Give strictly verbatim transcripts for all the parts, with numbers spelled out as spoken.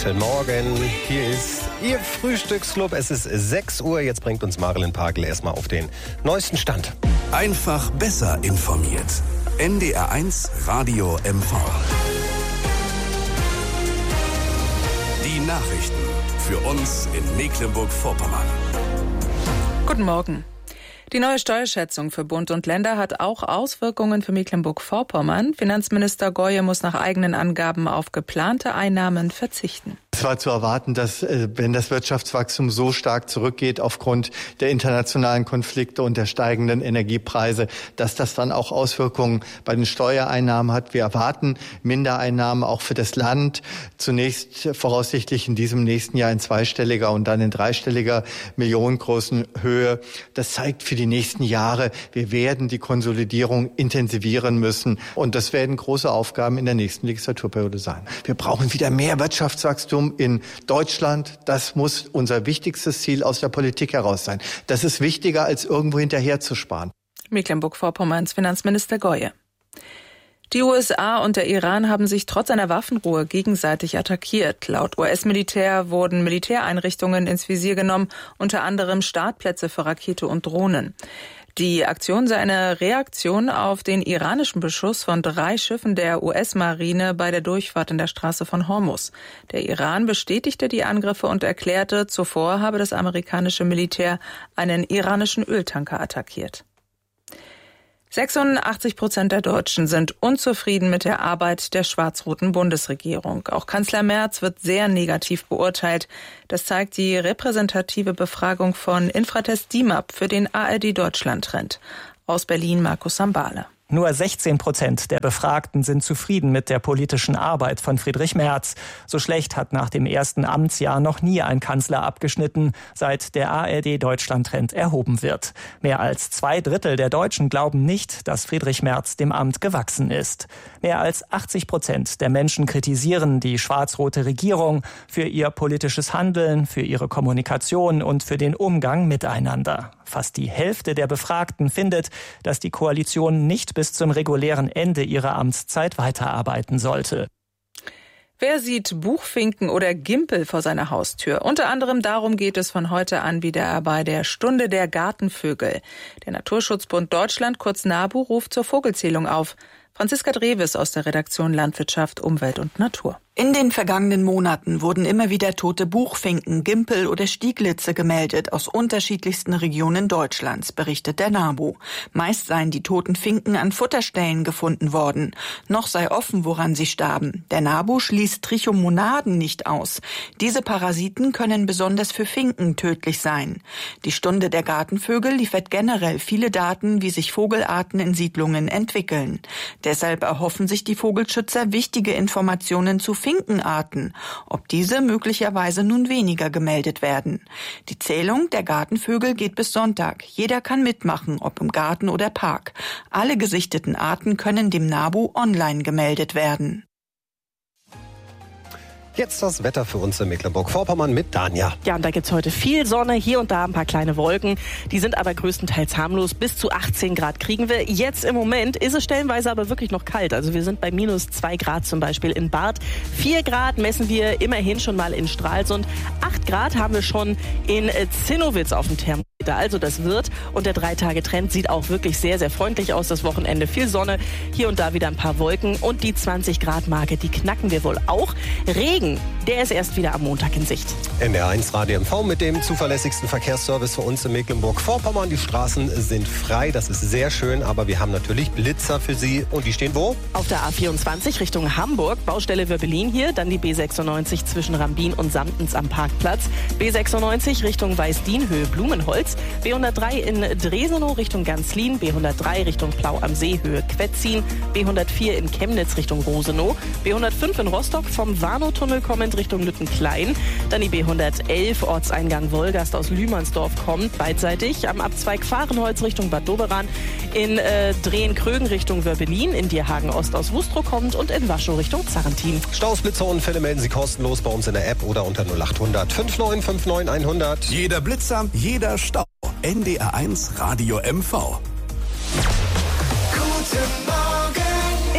Guten Morgen, hier ist Ihr Frühstücksclub. Es ist sechs Uhr, jetzt bringt uns Marilyn Pagel erstmal auf den neuesten Stand. Einfach besser informiert. N D R eins Radio M V. Die Nachrichten für uns in Mecklenburg-Vorpommern. Guten Morgen. Die neue Steuerschätzung für Bund und Länder hat auch Auswirkungen für Mecklenburg-Vorpommern. Finanzminister Goye muss nach eigenen Angaben auf geplante Einnahmen verzichten. Es war zu erwarten, dass, wenn das Wirtschaftswachstum so stark zurückgeht aufgrund der internationalen Konflikte und der steigenden Energiepreise, dass das dann auch Auswirkungen bei den Steuereinnahmen hat. Wir erwarten Mindereinnahmen auch für das Land. Zunächst voraussichtlich in diesem nächsten Jahr in zweistelliger und dann in dreistelliger millionengroßen Höhe. Das zeigt für die nächsten Jahre, wir werden die Konsolidierung intensivieren müssen. Und das werden große Aufgaben in der nächsten Legislaturperiode sein. Wir brauchen wieder mehr Wirtschaftswachstum in Deutschland. Das muss unser wichtigstes Ziel aus der Politik heraus sein. Das ist wichtiger, als irgendwo hinterher zu sparen. Mecklenburg-Vorpommerns Finanzminister Goye. Die U S A und der Iran haben sich trotz einer Waffenruhe gegenseitig attackiert. Laut U S-Militär wurden Militäreinrichtungen ins Visier genommen, unter anderem Startplätze für Rakete und Drohnen. Die Aktion sei eine Reaktion auf den iranischen Beschuss von drei Schiffen der U S-Marine bei der Durchfahrt in der Straße von Hormuz. Der Iran bestätigte die Angriffe und erklärte, zuvor habe das amerikanische Militär einen iranischen Öltanker attackiert. sechsundachtzig Prozent der Deutschen sind unzufrieden mit der Arbeit der schwarz-roten Bundesregierung. Auch Kanzler Merz wird sehr negativ beurteilt. Das zeigt die repräsentative Befragung von Infratest D I M A P für den A R D Deutschland-Trend. Aus Berlin Markus Sambale. Nur sechzehn Prozent der Befragten sind zufrieden mit der politischen Arbeit von Friedrich Merz. So schlecht hat nach dem ersten Amtsjahr noch nie ein Kanzler abgeschnitten, seit der A R D Deutschland-Trend erhoben wird. Mehr als zwei Drittel der Deutschen glauben nicht, dass Friedrich Merz dem Amt gewachsen ist. Mehr als achtzig Prozent der Menschen kritisieren die schwarz-rote Regierung für ihr politisches Handeln, für ihre Kommunikation und für den Umgang miteinander. Fast die Hälfte der Befragten findet, dass die Koalition nicht bis zum regulären Ende ihrer Amtszeit weiterarbeiten sollte. Wer sieht Buchfinken oder Gimpel vor seiner Haustür? Unter anderem darum geht es von heute an wieder bei der Stunde der Gartenvögel. Der Naturschutzbund Deutschland, kurz NABU, ruft zur Vogelzählung auf. Franziska Dreves aus der Redaktion Landwirtschaft, Umwelt und Natur. In den vergangenen Monaten wurden immer wieder tote Buchfinken, Gimpel oder Stieglitze gemeldet aus unterschiedlichsten Regionen Deutschlands, berichtet der NABU. Meist seien die toten Finken an Futterstellen gefunden worden. Noch sei offen, woran sie starben. Der NABU schließt Trichomonaden nicht aus. Diese Parasiten können besonders für Finken tödlich sein. Die Stunde der Gartenvögel liefert generell viele Daten, wie sich Vogelarten in Siedlungen entwickeln. Deshalb erhoffen sich die Vogelschützer wichtige Informationen zu Finkenarten, ob diese möglicherweise nun weniger gemeldet werden. Die Zählung der Gartenvögel geht bis Sonntag. Jeder kann mitmachen, ob im Garten oder Park. Alle gesichteten Arten können dem NABU online gemeldet werden. Jetzt das Wetter für uns in Mecklenburg-Vorpommern mit Danja. Ja, und da gibt's heute viel Sonne, hier und da ein paar kleine Wolken. Die sind aber größtenteils harmlos. Bis zu achtzehn Grad kriegen wir. Jetzt im Moment ist es stellenweise aber wirklich noch kalt. Also wir sind bei minus zwei Grad zum Beispiel in Barth. vier Grad messen wir immerhin schon mal in Stralsund. acht Grad haben wir schon in Zinnowitz auf dem Thermometer. Also das wird. Und der Drei-Tage-Trend sieht auch wirklich sehr, sehr freundlich aus. Das Wochenende viel Sonne, hier und da wieder ein paar Wolken. Und die zwanzig Grad Marke, die knacken wir wohl auch. Regen, der ist erst wieder am Montag in Sicht. N D R eins Radio M V mit dem zuverlässigsten Verkehrsservice für uns in Mecklenburg-Vorpommern. Die Straßen sind frei, das ist sehr schön, aber wir haben natürlich Blitzer für Sie. Und die stehen wo? Auf der A vierundzwanzig Richtung Hamburg, Baustelle Wöbbelin hier, dann die B sechsundneunzig zwischen Rambin und Samtens am Parkplatz, B sechsundneunzig Richtung Weißdienhöhe Blumenholz, B hundertdrei in Dresenow Richtung Ganzlin, B hundertdrei Richtung Plau am See Höhe Quetzin, B hundertvier in Chemnitz Richtung Rosenow, B hundertfünf in Rostock vom Warnow-Tunnel kommend Richtung Lüttenklein, dann die B hundertelf Ortseingang Wolgast aus Lühmannsdorf kommt, beidseitig am Abzweig Fahrenholz Richtung Bad Doberan, in äh, Drehen-Krögen Richtung Wörbelin, in Dierhagen Ost aus Wustrow kommt und in Waschow Richtung Zarrentin. Staus, Blitzer und Fälle melden Sie kostenlos bei uns in der App oder unter null acht hundert fünfundneunzig neunundfünfzig hundert. Jeder Blitzer, jeder Stau. N D R eins Radio M V. In Groß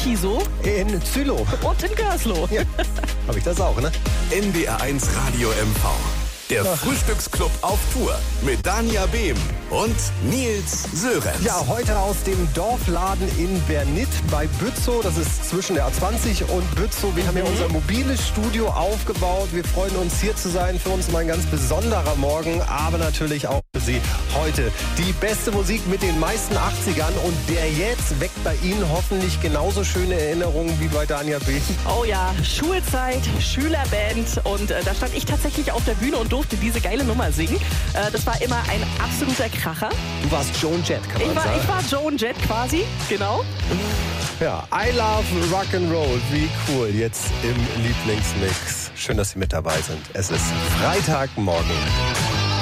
Kiesow. In Zülow. Und in Görslow. Ja. Habe ich das auch, ne? N D R eins Radio M V. Der Frühstücksclub auf Tour mit Dania Behm und Nils Sörenz. Ja, heute aus dem Dorfladen in Bernit bei Bützow. Das ist zwischen der A zwanzig und Bützow. Wir mhm. haben hier unser mobiles Studio aufgebaut. Wir freuen uns, hier zu sein. Für uns mal ein ganz besonderer Morgen, aber natürlich auch für Sie heute die beste Musik mit den meisten achtzigern. Und der jetzt weckt bei Ihnen hoffentlich genauso schöne Erinnerungen wie bei Dania Behm. Oh ja, Schulzeit, Schülerband. Und äh, da stand ich tatsächlich auf der Bühne und durfte diese geile Nummer singen. Äh, das war immer ein absoluter Kracher. Du warst Joan Jett, kann man ich war, sagen. Ich war Joan Jett quasi, genau. Ja, I love Rock'n'Roll. Wie cool, jetzt im Lieblingsmix. Schön, dass Sie mit dabei sind. Es ist Freitagmorgen.